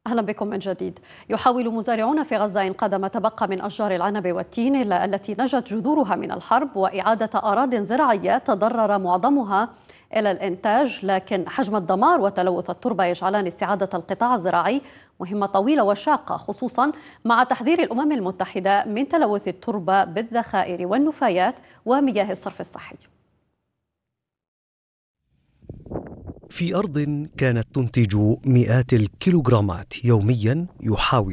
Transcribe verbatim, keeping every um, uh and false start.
أهلا بكم من جديد. يحاول مزارعون في غزة إنقاذ ما تبقى من أشجار العنب والتين إلا التي نجت جذورها من الحرب وإعادة أراضٍ زراعية تضرر معظمها إلى الإنتاج، لكن حجم الدمار وتلوث التربة يجعلان استعادة القطاع الزراعي مهمة طويلة وشاقة، خصوصا مع تحذير الأمم المتحدة من تلوث التربة بالذخائر والنفايات ومياه الصرف الصحي. في أرض كانت تنتج مئات الكيلوغرامات يوميا، يحاول